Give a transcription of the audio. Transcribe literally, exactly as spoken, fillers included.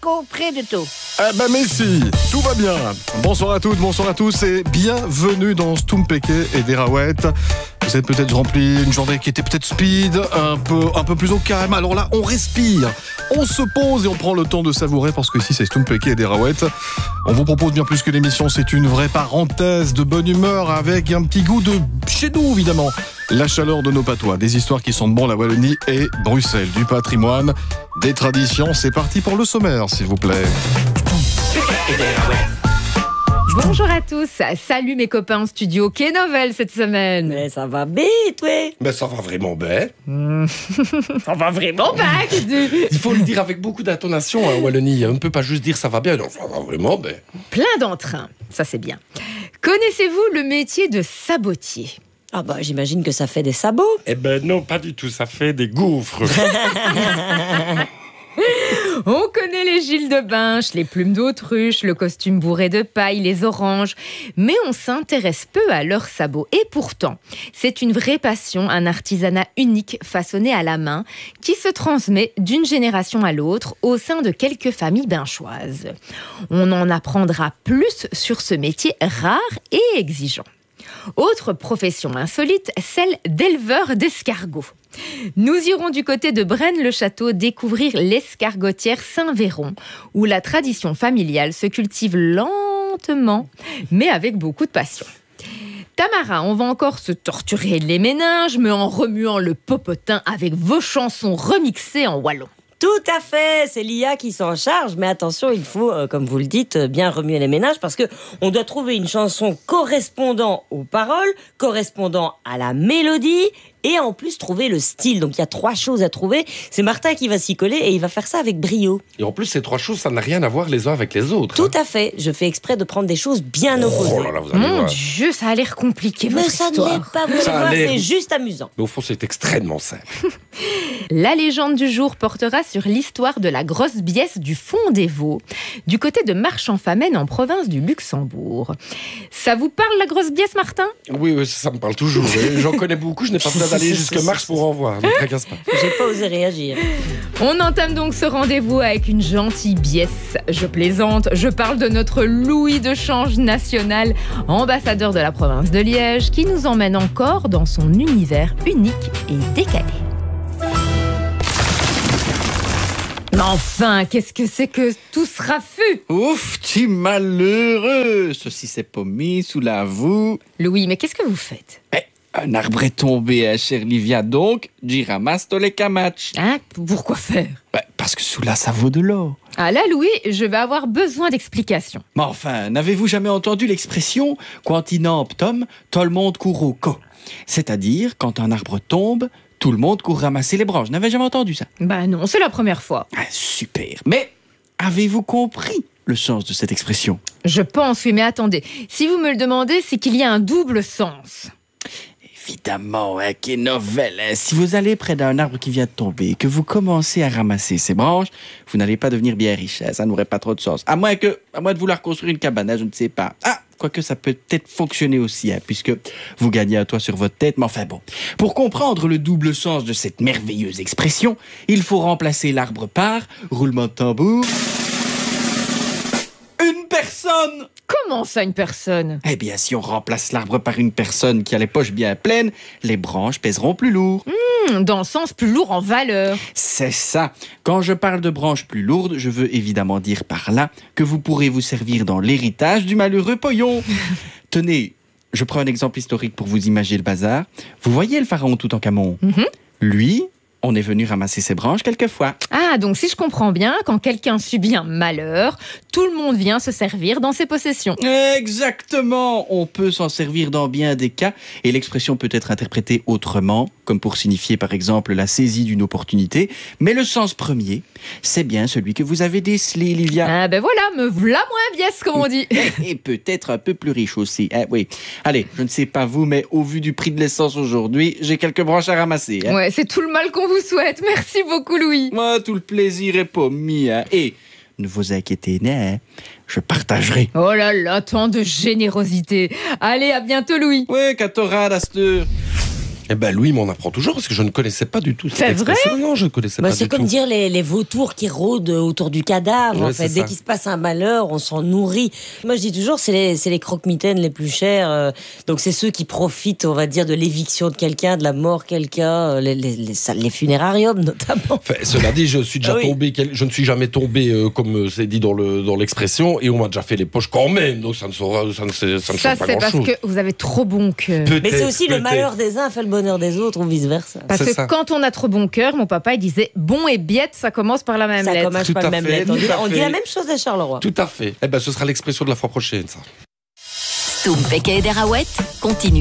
compris du tout. Eh ben merci, tout va bien. Bonsoir à toutes, bonsoir à tous et bienvenue dans Stumpeke et des Raouettes. Vous êtes peut-être rempli une journée qui était peut-être speed, un peu, un peu plus au calme. Alors là, on respire, on se pose et on prend le temps de savourer parce que ici c'est Stumpeke et des Raouettes. On vous propose bien plus que l'émission, c'est une vraie parenthèse de bonne humeur avec un petit goût de chez nous évidemment. La chaleur de nos patois, des histoires qui sentent bon la Wallonie et Bruxelles, du patrimoine, des traditions. C'est parti pour le sommaire, s'il vous plaît. Bonjour à tous, salut mes copains en studio, qu'est nouvelle cette semaine? Mais ça va bien, toi? Ben ça va vraiment bien. Mmh. Ça va vraiment bien, qu'est-ce que... Il faut le dire avec beaucoup d'intonation, hein, Wallonie. On ne peut pas juste dire ça va bien, non, ça va vraiment bien. Plein d'entrain, ça c'est bien. Connaissez-vous le métier de sabotier? Ah bah j'imagine que ça fait des sabots. Eh ben non, pas du tout, ça fait des gouffres. On connaît les giles de Binche, les plumes d'autruche, le costume bourré de paille, les oranges. Mais on s'intéresse peu à leurs sabots. Et pourtant, c'est une vraie passion, un artisanat unique façonné à la main qui se transmet d'une génération à l'autre au sein de quelques familles binchoises. On en apprendra plus sur ce métier rare et exigeant. Autre profession insolite, celle d'éleveur d'escargots. Nous irons du côté de Braine-le-Château découvrir l'escargotière Saint-Véron, où la tradition familiale se cultive lentement, mais avec beaucoup de passion. Tamara, on va encore se torturer les méninges, mais en remuant le popotin avec vos chansons remixées en wallon. Tout à fait, c'est l'I A qui s'en charge, mais attention, il faut, euh, comme vous le dites, bien remuer les ménages parce que on doit trouver une chanson correspondant aux paroles, correspondant à la mélodie et en plus trouver le style. Donc il y a trois choses à trouver. C'est Martin qui va s'y coller et il va faire ça avec brio. Et en plus, ces trois choses, ça n'a rien à voir les uns avec les autres. Tout hein. à fait, je fais exprès de prendre des choses bien opposées. Oh là là, vous allez Mon voir. Dieu, ça a l'air compliqué, Mais votre ça ne histoire. l'est pas, vous allez Ça a voir, l'air- c'est juste amusant. Mais au fond, c'est extrêmement simple. La légende du jour portera sur l'histoire de la grosse biesse du fond des Vaux, du côté de Marche-en-Famenne en province du Luxembourg. Ça vous parle la grosse biesse, Martin? Oui, oui, ça, ça me parle toujours. hein. J'en connais beaucoup, je n'ai pas besoin d'aller jusque Marche pour en voir. Ne tracasse pas. J'ai pas osé réagir. On entame donc ce rendez-vous avec une gentille biesse. Je plaisante, je parle de notre Louis de Change national, ambassadeur de la province de Liège, qui nous emmène encore dans son univers unique et décalé. Mais enfin, qu'est-ce que c'est que tout ce raffut? Ouf, tu malheureux! Ceci s'est pommi sous la voue. Louis, mais qu'est-ce que vous faites? Eh, un arbre est tombé, hein, chère Livia, donc j'y ramasse tous les camatchs. Hein? Pourquoi faire? Bah, parce que sous là, ça vaut de l'or. Ah là, Louis, je vais avoir besoin d'explications. Mais enfin, n'avez-vous jamais entendu l'expression « Quantinemptum, tout le monde court au co » ? C'est-à-dire, quand un arbre tombe, tout le monde court ramasser les branches. N'avez jamais entendu ça? Bah non, c'est la première fois. Ah, super. Mais avez-vous compris le sens de cette expression? Je pense, oui, mais attendez. Si vous me le demandez, c'est qu'il y a un double sens. Évidemment, hein, quelle nouvelle. Hein. Si vous allez près d'un arbre qui vient de tomber et que vous commencez à ramasser ses branches, vous n'allez pas devenir bien riche. Hein. Ça n'aurait pas trop de sens. À moins que, à moins de vouloir construire une cabane, hein, je ne sais pas. Ah, quoique ça peut peut-être fonctionner aussi, hein, puisque vous gagnez un toit sur votre tête. Mais enfin bon, pour comprendre le double sens de cette merveilleuse expression, il faut remplacer l'arbre par roulement de tambour. Une personne. Comment ça, une personne? Eh bien, si on remplace l'arbre par une personne qui a les poches bien pleines, les branches pèseront plus lourd. Mmh, dans le sens plus lourd en valeur. C'est ça. Quand je parle de branches plus lourdes, je veux évidemment dire par là que vous pourrez vous servir dans l'héritage du malheureux Poyon. Tenez, je prends un exemple historique pour vous imaginer le bazar. Vous voyez le pharaon Toutankhamon? Mmh. Lui, on est venu ramasser ses branches quelquefois. Ah, donc si je comprends bien, quand quelqu'un subit un malheur, tout le monde vient se servir dans ses possessions. Exactement. On peut s'en servir dans bien des cas et l'expression peut être interprétée autrement, comme pour signifier par exemple la saisie d'une opportunité. Mais le sens premier, c'est bien celui que vous avez décelé, Livia. Ah ben voilà, me v'là moins biesse, comme on dit. Et peut-être un peu plus riche aussi. Hein, oui. Allez, je ne sais pas vous, mais au vu du prix de l'essence aujourd'hui, j'ai quelques branches à ramasser. Hein. Ouais, c'est tout le mal qu'on vous souhaite. Merci beaucoup, Louis. Moi, tout le plaisir est pas mis. Hein. Et ne vous inquiétez pas, hein, je partagerai. Oh là là, tant de générosité. Allez, à bientôt, Louis. Ouais, qu'à t'aura, Dasteur. Eh ben Louis m'en apprend toujours parce que je ne connaissais pas du tout cette C'est vrai? expression. Non, je ne connaissais Bah, pas c'est du comme tout. dire les, les vautours qui rôdent autour du cadavre. Ouais, en fait, c'est dès ça. qu'il se passe un malheur, on s'en nourrit. Moi, je dis toujours, c'est les, c'est les croque-mitaines les plus chers. euh, donc, c'est ceux qui profitent, on va dire, de l'éviction de quelqu'un, de la mort de quelqu'un, euh, les, les, les, ça- les funérariums notamment. Enfin, cela dit, je suis déjà Ah oui. tombé, quel- je ne suis jamais tombé euh, comme euh, c'est dit dans le dans l'expression, et on m'a déjà fait les poches quand même, donc ça ne saura, ça ne, sait- ça ne Ça, change pas c'est grand parce chose. que vous avez trop bon cœur. Mais c'est aussi le malheur des uns fait le bonheur des autres ou vice-versa. Parce C'est que ça. quand on a trop bon cœur, mon papa il disait bon et biette, ça commence par la même Ça lettre. commence Tout pas à le même fait, lettre. On tout dit, à on dit fait. la même chose à Charleroi. Tout à fait. Eh ben, ce sera l'expression de la fois prochaine, ça. Stumpeke et des Raouettes continue.